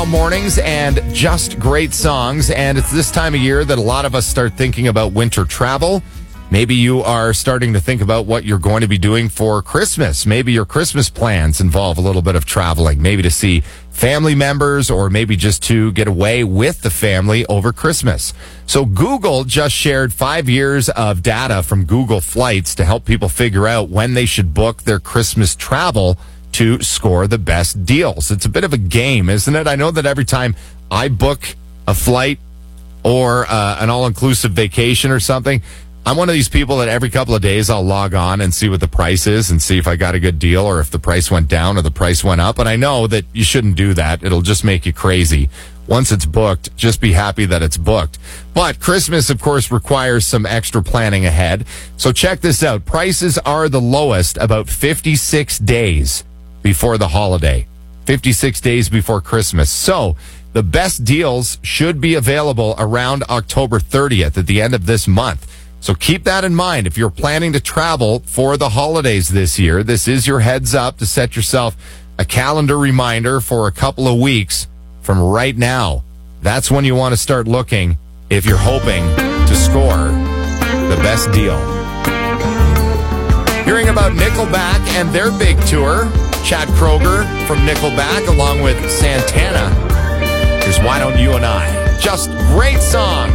all mornings and just great songs. And it's this time of year that a lot of us start thinking about winter travel. Maybe you are starting to think about what you're going to be doing for Christmas. Maybe your Christmas plans involve a little bit of traveling, maybe to see family members or maybe just to get away with the family over Christmas. So Google just shared 5 years of data from Google Flights to help people figure out when they should book their Christmas travel to score the best deals. It's a bit of a game, isn't it? I know that every time I book a flight or an all-inclusive vacation or something, I'm one of these people that every couple of days I'll log on and see what the price is and see if I got a good deal or if the price went down or the price went up. And I know that you shouldn't do that. It'll just make you crazy. Once it's booked, just be happy that it's booked. But Christmas, of course, requires some extra planning ahead. So check this out. Prices are the lowest about 56 days before the holiday, 56 days before Christmas. So the best deals should be available around October 30th at the end of this month. So keep that in mind. If you're planning to travel for the holidays this year, this is your heads up to set yourself a calendar reminder for a couple of weeks from right now. That's when you want to start looking if you're hoping to score the best deal. Hearing about Nickelback and their big tour, Chad Kroeger from Nickelback along with Santana. Here's Why Don't You and I. Just great songs.